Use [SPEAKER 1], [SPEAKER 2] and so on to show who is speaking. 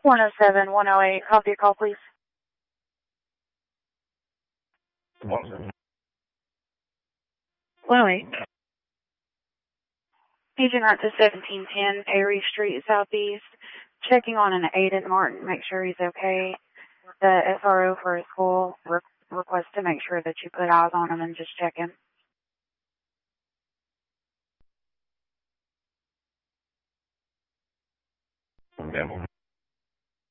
[SPEAKER 1] 107-108. Copy your call, please. 108. Agent Hunt to 1710 Airy Street Southeast. Checking on an Aiden Martin. Make sure he's okay. The SRO for his school request to make sure that you put eyes on him and just check him.
[SPEAKER 2] Okay.